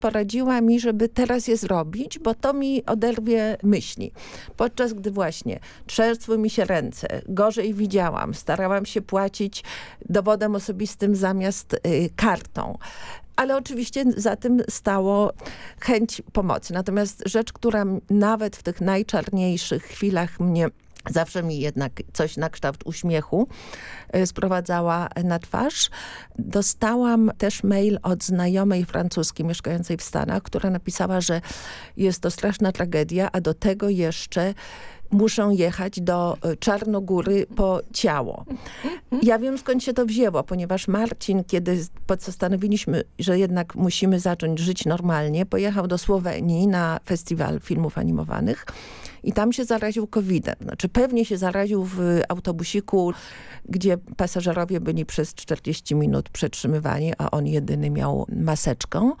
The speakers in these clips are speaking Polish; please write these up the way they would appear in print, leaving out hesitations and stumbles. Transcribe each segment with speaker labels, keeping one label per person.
Speaker 1: poradziła mi, żeby teraz je zrobić, bo to mi oderwie myśli. Podczas gdy właśnie trzęsły mi się ręce, gorzej widziałam, starałam się płacić dowodem osobistym zamiast kartą. Ale oczywiście za tym stało chęć pomocy. Natomiast rzecz, która nawet w tych najczarniejszych chwilach mnie zawsze mi jednak coś na kształt uśmiechu sprowadzała na twarz. Dostałam też mail od znajomej francuskiej mieszkającej w Stanach, która napisała, że jest to straszna tragedia, a do tego jeszcze muszą jechać do Czarnogóry po ciało. Ja wiem, skąd się to wzięło, ponieważ Marcin, kiedy postanowiliśmy, że jednak musimy zacząć żyć normalnie, pojechał do Słowenii na festiwal filmów animowanych i tam się zaraził COVID-em. Znaczy pewnie się zaraził w autobusiku, gdzie pasażerowie byli przez 40 minut przetrzymywani, a on jedyny miał maseczkę.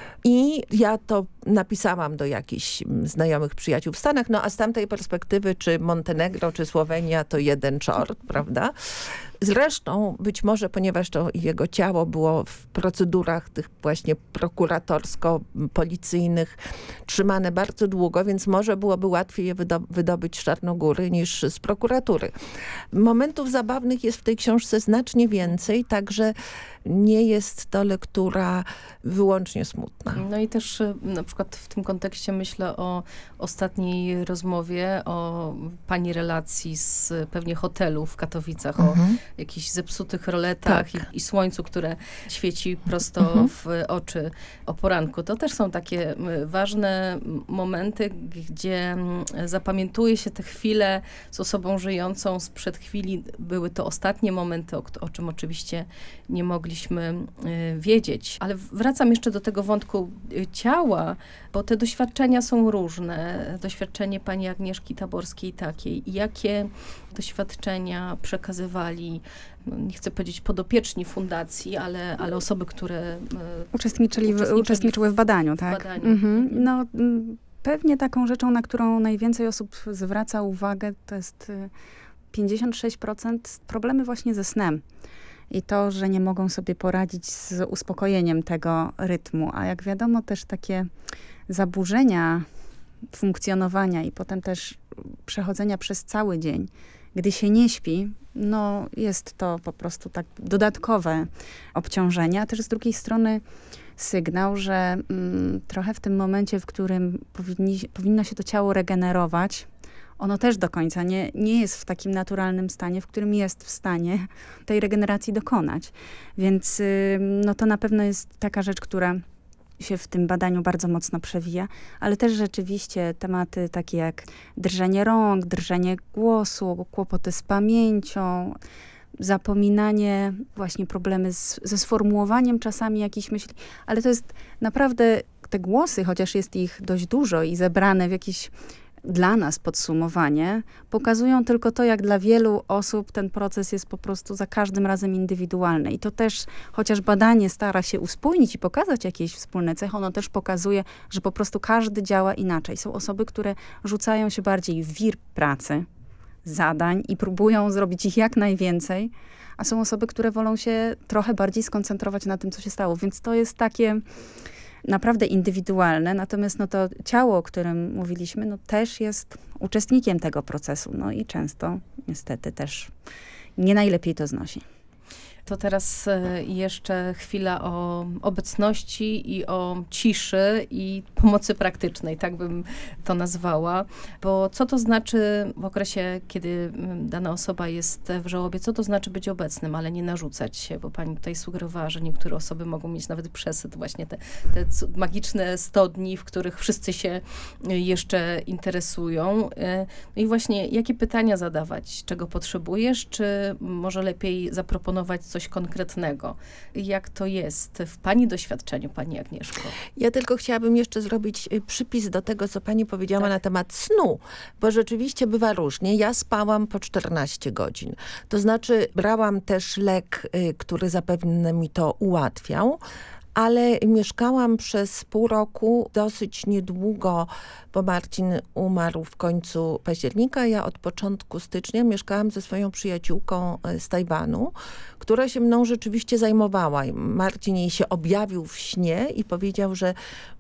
Speaker 1: I ja to napisałam do jakichś znajomych przyjaciół w Stanach, no a z tamtej perspektywy, czy Montenegro, czy Słowenia, to jeden czort, prawda? Zresztą, być może, ponieważ to jego ciało było w procedurach tych właśnie prokuratorsko-policyjnych trzymane bardzo długo, więc może byłoby łatwiej je wydobyć z Czarnogóry niż z prokuratury. Momentów zabawnych jest w tej książce znacznie więcej, także nie jest to lektura wyłącznie smutna.
Speaker 2: No i też na przykład w tym kontekście myślę o ostatniej rozmowie, o pani relacji z pewnie hotelu w Katowicach, o jakichś zepsutych roletach i słońcu, które świeci prosto w oczy o poranku. To też są takie ważne momenty, gdzie zapamiętuje się te chwile z osobą żyjącą sprzed chwili. Były to ostatnie momenty, o czym oczywiście nie mogliśmy wiedzieć. Ale wracam jeszcze do tego wątku ciała, bo te doświadczenia są różne. Doświadczenie pani Agnieszki Taborskiej takiej. Jakie doświadczenia przekazywali, nie chcę powiedzieć podopieczni fundacji, ale osoby, które
Speaker 3: uczestniczyły w badaniu, tak?
Speaker 2: W badaniu.
Speaker 3: No, pewnie taką rzeczą, na którą najwięcej osób zwraca uwagę, to jest 56% problemy właśnie ze snem. I to, że nie mogą sobie poradzić z uspokojeniem tego rytmu. A jak wiadomo, też takie zaburzenia funkcjonowania i potem też przechodzenia przez cały dzień, gdy się nie śpi, no jest to po prostu tak dodatkowe obciążenie, a też z drugiej strony sygnał, że trochę w tym momencie, w którym powinno się to ciało regenerować, ono też do końca nie jest w takim naturalnym stanie, w którym jest w stanie tej regeneracji dokonać. Więc no to na pewno jest taka rzecz, która się w tym badaniu bardzo mocno przewija, ale też rzeczywiście tematy takie jak drżenie rąk, drżenie głosu, kłopoty z pamięcią, zapominanie, właśnie problemy ze sformułowaniem czasami jakichś myśli, ale to jest naprawdę, te głosy, chociaż jest ich dość dużo i zebrane w jakieś dla nas podsumowanie, pokazują tylko to, jak dla wielu osób ten proces jest po prostu za każdym razem indywidualny. I to też, chociaż badanie stara się uspójnić i pokazać jakieś wspólne cechy, ono też pokazuje, że po prostu każdy działa inaczej. Są osoby, które rzucają się bardziej w wir pracy, zadań i próbują zrobić ich jak najwięcej, a są osoby, które wolą się trochę bardziej skoncentrować na tym, co się stało. Więc to jest takie naprawdę indywidualne, natomiast no to ciało, o którym mówiliśmy, no też jest uczestnikiem tego procesu. No i często niestety też nie najlepiej to znosi.
Speaker 2: To teraz jeszcze chwila o obecności i o ciszy i pomocy praktycznej, tak bym to nazwała. Bo co to znaczy w okresie, kiedy dana osoba jest w żałobie, co to znaczy być obecnym, ale nie narzucać się, bo pani tutaj sugerowała, że niektóre osoby mogą mieć nawet przesyt, właśnie te magiczne 100 dni, w których wszyscy się jeszcze interesują. No i właśnie, jakie pytania zadawać? Czego potrzebujesz? Czy może lepiej zaproponować coś konkretnego? Jak to jest w pani doświadczeniu, pani Agnieszko?
Speaker 1: Ja tylko chciałabym jeszcze zrobić przypis do tego, co pani powiedziała na temat snu, bo rzeczywiście bywa różnie. Ja spałam po 14 godzin. To znaczy brałam też lek, który zapewne mi to ułatwiał, ale mieszkałam przez pół roku dosyć niedługo, bo Marcin umarł w końcu października. Ja od początku stycznia mieszkałam ze swoją przyjaciółką z Tajwanu, która się mną rzeczywiście zajmowała. Marcin jej się objawił w śnie i powiedział, że